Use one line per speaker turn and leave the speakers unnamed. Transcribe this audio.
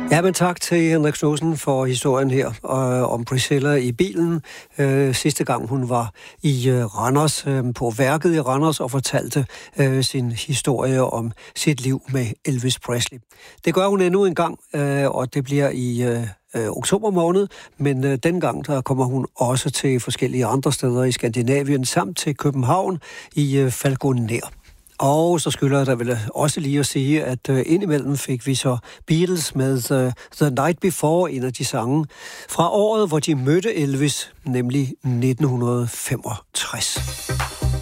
Ja, men tak til Henrik Knudsen for historien her om Priscilla i bilen. Sidste gang hun var i Randers, på værket i Randers, og fortalte sin historie om sit liv med Elvis Presley. Det gør hun endnu en gang, og det bliver i oktober måned, men dengang der kommer hun også til forskellige andre steder i Skandinavien, samt til København i Falconer. Og så skylder jeg da vel også lige at sige, at indimellem fik vi så Beatles med The Night Before, en af de sange fra året, hvor de mødte Elvis, nemlig 1965.